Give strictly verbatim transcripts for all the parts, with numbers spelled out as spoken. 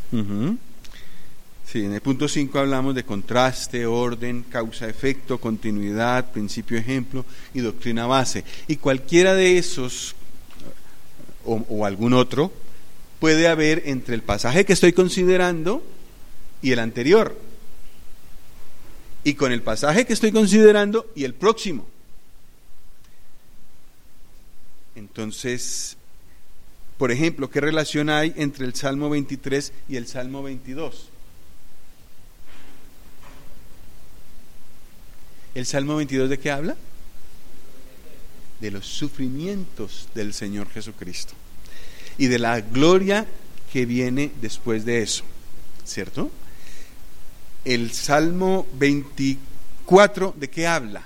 Uh-huh. Sí, en el punto cinco hablamos de contraste, orden, causa-efecto, continuidad, principio-ejemplo y doctrina base. Y cualquiera de esos, o, o algún otro, puede haber entre el pasaje que estoy considerando y el anterior, y con el pasaje que estoy considerando y el próximo. Entonces, por ejemplo, ¿qué relación hay entre el Salmo veintitrés y el Salmo veintidós? ¿El Salmo veintidós de qué habla? De los sufrimientos del Señor Jesucristo y de la gloria que viene después de eso, ¿cierto? El Salmo veinticuatro, ¿de qué habla?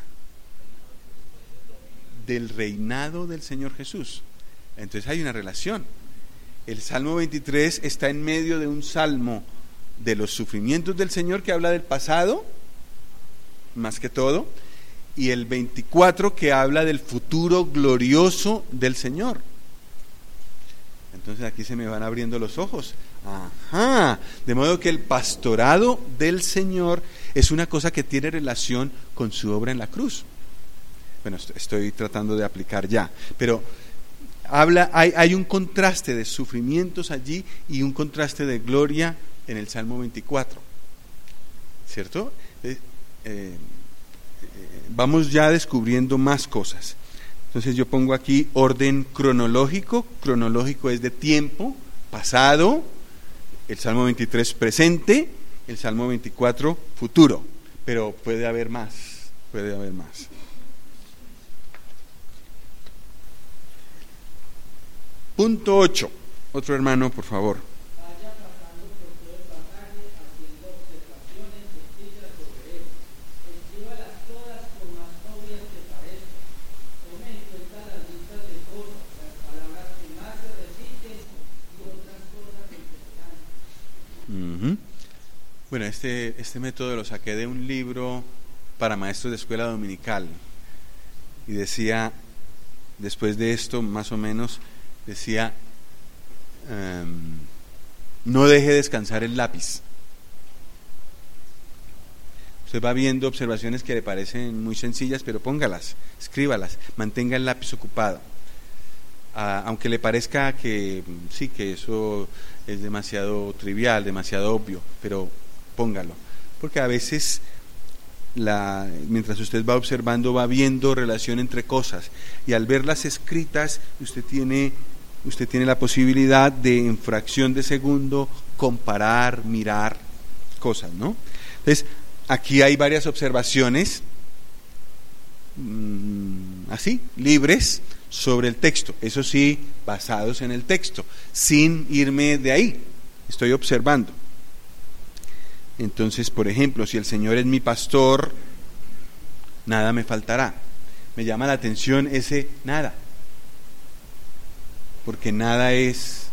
Del reinado del Señor Jesús. Entonces hay una relación. El Salmo veintitrés está en medio de un salmo de los sufrimientos del Señor que habla del pasado, más que todo, y el veinticuatro que habla del futuro glorioso del Señor. Entonces aquí se me van abriendo los ojos. Ajá, de modo que el pastorado del Señor es una cosa que tiene relación con su obra en la cruz. Bueno, estoy tratando de aplicar ya, pero habla, hay, hay un contraste de sufrimientos allí y un contraste de gloria en el Salmo veinticuatro, ¿cierto? Eh, eh, vamos ya descubriendo más cosas. Entonces yo pongo aquí orden cronológico. Cronológico es de tiempo pasado, el Salmo veintitrés presente, el Salmo veinticuatro futuro, pero puede haber más, puede haber más. Punto ocho. Otro hermano, por favor. Vaya pasando por todo el pasaje, haciendo observaciones sencillas sobre él. Escríbalas todas por más obvias que parezcan. Tome en cuenta las listas de cosas, las palabras que más se repiten y otras cosas interesantes. Uh-huh. Bueno, este, este método lo saqué de un libro para maestros de escuela dominical. Y decía, después de esto, más o menos, decía, um, no deje descansar el lápiz. Usted va viendo observaciones que le parecen muy sencillas, pero póngalas, escríbalas, mantenga el lápiz ocupado. Ah, aunque le parezca que sí, que eso es demasiado trivial, demasiado obvio, pero póngalo. Porque a veces, la, mientras usted va observando, va viendo relación entre cosas, y al verlas escritas, usted tiene... Usted tiene la posibilidad de, en fracción de segundo, comparar, mirar cosas, ¿no? Entonces, aquí hay varias observaciones, mmm, así, libres, sobre el texto. Eso sí, basados en el texto, sin irme de ahí. Estoy observando. Entonces, por ejemplo, si el Señor es mi pastor, nada me faltará. Me llama la atención ese nada. Porque nada es,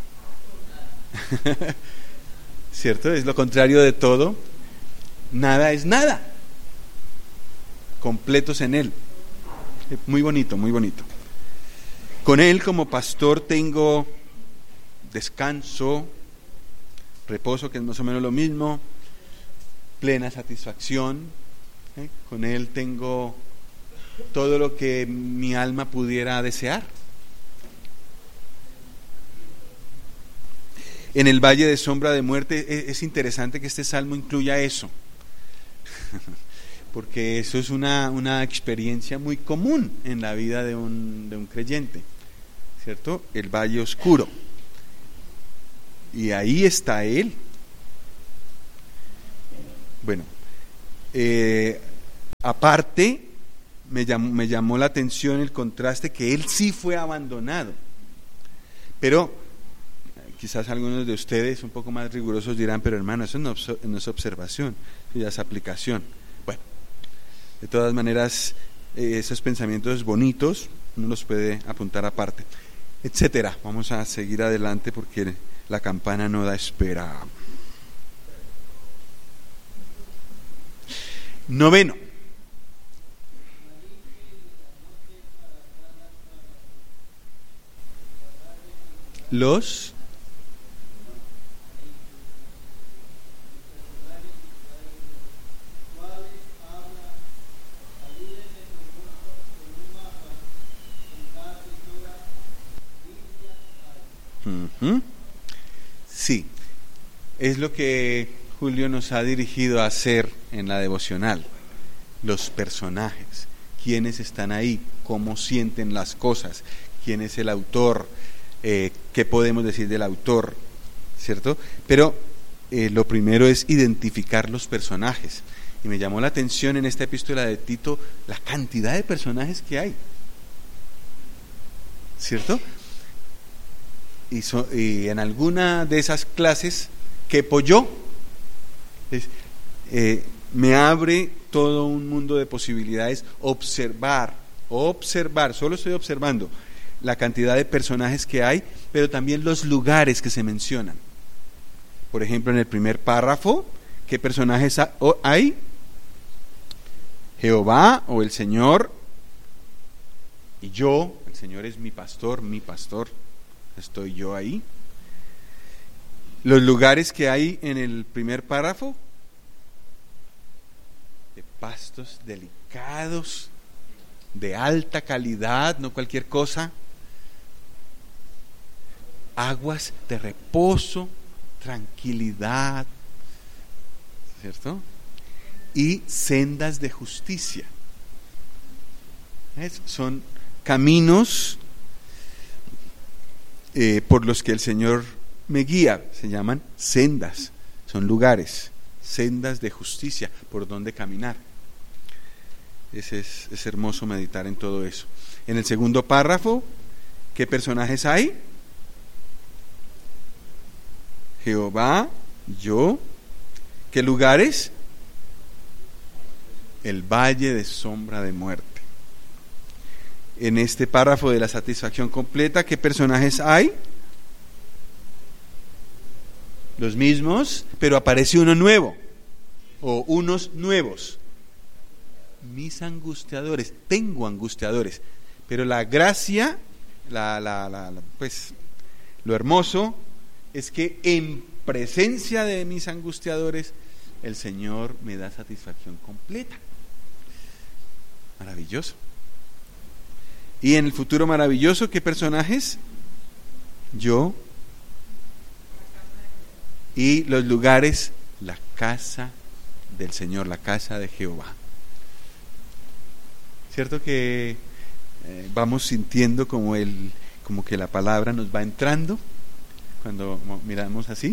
¿cierto? Es lo contrario de todo. Nada es nada. Completos en Él. Muy bonito, muy bonito. Con Él como pastor tengo descanso, reposo, que es más o menos lo mismo, plena satisfacción. ¿eh? Con Él tengo todo lo que mi alma pudiera desear. En el valle de sombra de muerte, es interesante que este salmo incluya eso, porque eso es una, una experiencia muy común en la vida de un, de un creyente, ¿cierto? El valle oscuro, y ahí está Él. Bueno, eh, aparte, me llamó, me llamó la atención el contraste que Él sí fue abandonado, pero quizás algunos de ustedes un poco más rigurosos dirán, pero hermano, eso no, no es observación, eso ya es aplicación. Bueno, de todas maneras, eh, esos pensamientos bonitos uno los puede apuntar aparte, etcétera. Vamos a seguir adelante porque la campana no da espera. Noveno. Los ¿Mm? Sí, es lo que Julio nos ha dirigido a hacer en la devocional. Los personajes, quiénes están ahí, cómo sienten las cosas, quién es el autor, eh, qué podemos decir del autor, ¿cierto? Pero eh, lo primero es identificar los personajes. Y me llamó la atención en esta epístola de Tito la cantidad de personajes que hay, ¿cierto? Y, so, y en alguna de esas clases que yo, es, eh, me abre todo un mundo de posibilidades observar, observar, solo estoy observando la cantidad de personajes que hay, pero también los lugares que se mencionan. Por ejemplo, en el primer párrafo, ¿qué personajes hay? Jehová o el Señor y yo. El Señor es mi pastor, mi pastor, estoy yo ahí. Los lugares que hay en el primer párrafo, de pastos delicados, de alta calidad, no cualquier cosa, aguas de reposo, tranquilidad, ¿cierto? Y sendas de justicia. ¿Ves? Son caminos eh, por los que el Señor me guía, se llaman sendas, son lugares, sendas de justicia por donde caminar. Es, es, es hermoso meditar en todo eso. En el segundo párrafo, ¿qué personajes hay? Jehová, yo. ¿Qué lugares? El valle de sombra de muerte. En este párrafo de la satisfacción completa, ¿qué personajes hay? Los mismos, pero aparece uno nuevo, o unos nuevos. Mis angustiadores, tengo angustiadores, pero la gracia, la, la, la, la, pues, lo hermoso es que en presencia de mis angustiadores, el Señor me da satisfacción completa. Maravilloso. Y en el futuro maravilloso, ¿qué personajes? Yo. Y los lugares, la casa del Señor, la casa de Jehová. ¿Cierto que eh, vamos sintiendo como, el, como que la palabra nos va entrando cuando miramos así?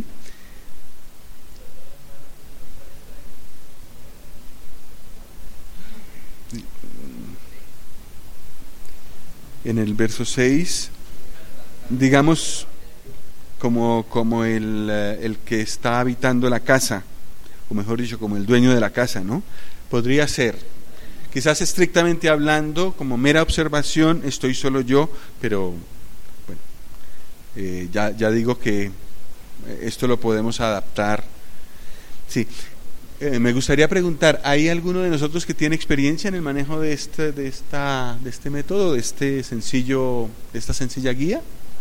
En el verso seis, digamos, como, como el, el que está habitando la casa, o mejor dicho, como el dueño de la casa, ¿no? Podría ser, quizás estrictamente hablando, como mera observación, estoy solo yo, pero bueno, eh, ya, ya digo que esto lo podemos adaptar. Sí. Eh, me gustaría preguntar, ¿hay alguno de nosotros que tiene experiencia en el manejo de este, de esta, de este método, de este sencillo, de esta sencilla guía?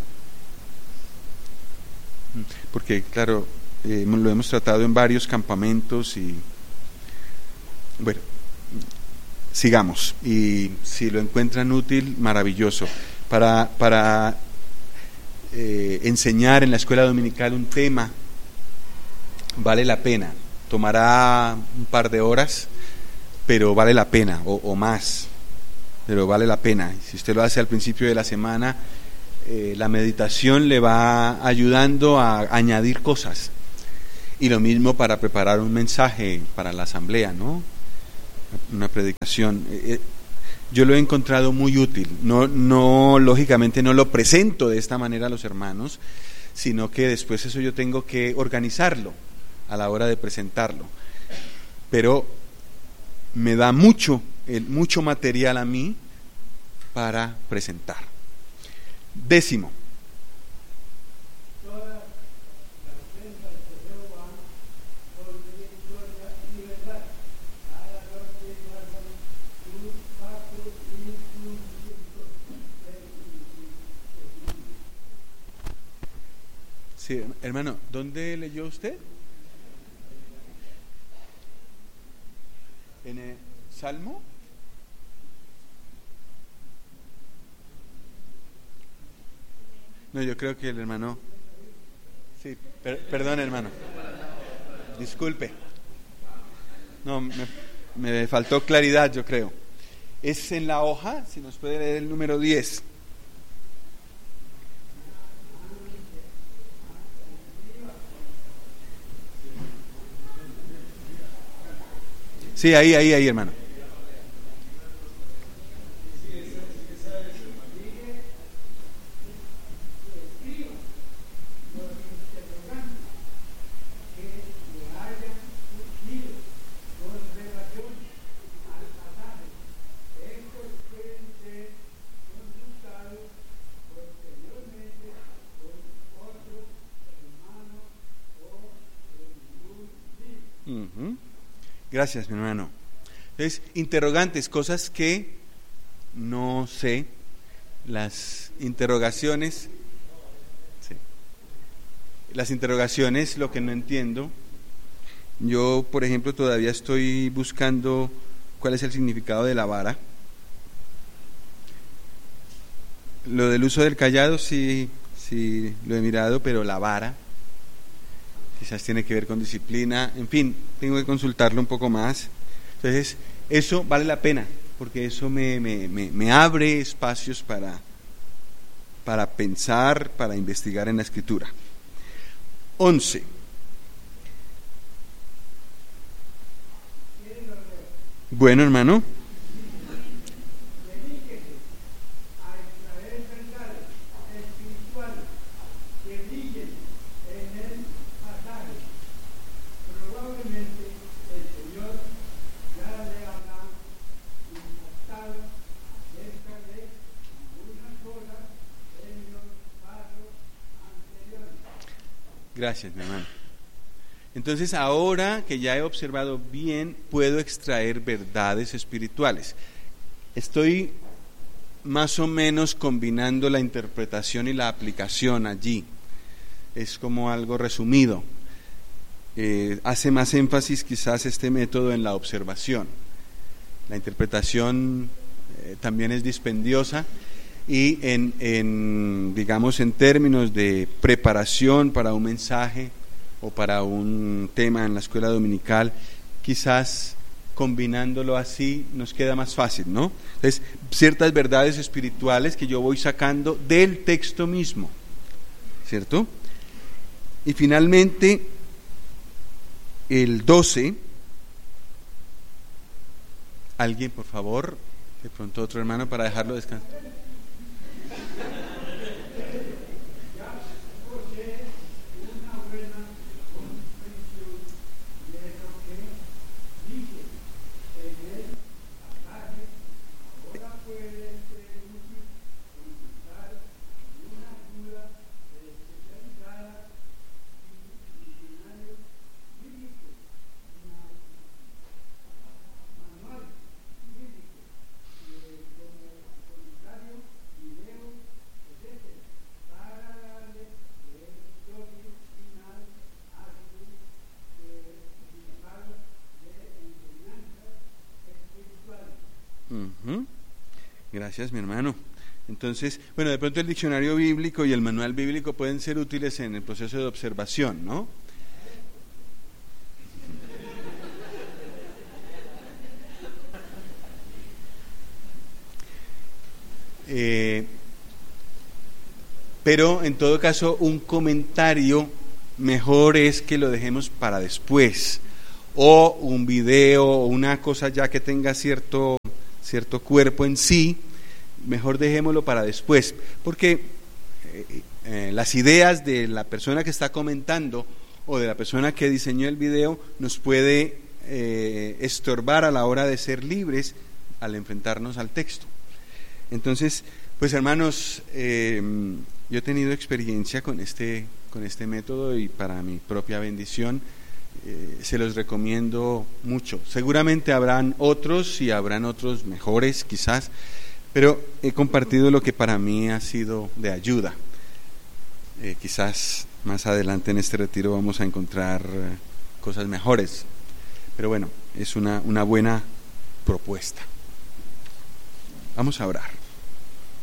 Porque, claro, eh, lo hemos tratado en varios campamentos y, bueno, sigamos. Y si lo encuentran útil, maravilloso. Para, para eh, enseñar en la escuela dominical un tema, vale la pena. Tomará un par de horas, pero vale la pena, o, o más, pero vale la pena. Si usted lo hace al principio de la semana, eh, la meditación le va ayudando a añadir cosas. Y lo mismo para preparar un mensaje para la asamblea, ¿no? Una predicación. Eh, yo lo he encontrado muy útil. No, no, lógicamente no lo presento de esta manera a los hermanos, sino que después eso yo tengo que organizarlo a la hora de presentarlo, pero me da mucho, el, mucho material a mí para presentar. Décimo. Todas las sendas de Jehová son victoria y verdad. Cada norte guardan sus pasos y sus vientos. Sí, hermano, ¿dónde leyó usted? ¿En el Salmo? No, yo creo que el hermano Sí, per, perdón, hermano. Disculpe. No, me, me faltó claridad, yo creo. Es en la hoja, si nos puede leer el número diez. Sí, ahí, ahí, ahí, hermano. Uh-huh. Gracias, mi hermano. Entonces, interrogantes, cosas que no sé, las interrogaciones, sí. Las interrogaciones, lo que no entiendo. Yo, por ejemplo, todavía estoy buscando cuál es el significado de la vara. Lo del uso del cayado, sí, sí lo he mirado, pero la vara quizás tiene que ver con disciplina, en fin, tengo que consultarlo un poco más. Entonces, eso vale la pena, porque eso me, me, me, me abre espacios para, para pensar, para investigar en la Escritura. Once. Bueno, hermano. Gracias, mi hermano. Entonces, ahora que ya he observado bien, puedo extraer verdades espirituales. Estoy más o menos combinando la interpretación y la aplicación allí. Es como algo resumido. Eh, hace más énfasis quizás este método en la observación. La interpretación eh, también es dispendiosa. Y en, en, digamos, en términos de preparación para un mensaje o para un tema en la escuela dominical, quizás combinándolo así nos queda más fácil, ¿no? Entonces, ciertas verdades espirituales que yo voy sacando del texto mismo, ¿cierto? Y finalmente, el doce, alguien, por favor, de pronto otro hermano para dejarlo descansar. Uh-huh. Gracias, mi hermano. Entonces, bueno, de pronto el diccionario bíblico y el manual bíblico pueden ser útiles en el proceso de observación, ¿no? Eh, pero en todo caso, un comentario mejor es que lo dejemos para después, o un video o una cosa ya que tenga cierto cierto cuerpo en sí, mejor dejémoslo para después, porque eh, eh, las ideas de la persona que está comentando o de la persona que diseñó el video nos puede eh, estorbar a la hora de ser libres al enfrentarnos al texto. Entonces, pues hermanos, eh, yo he tenido experiencia con este, con este método y para mi propia bendición Eh, se los recomiendo mucho. Seguramente habrán otros y habrán otros mejores quizás, pero he compartido lo que para mí ha sido de ayuda. Eh, quizás más adelante en este retiro vamos a encontrar eh, cosas mejores, pero bueno, es una, una buena propuesta. Vamos a orar.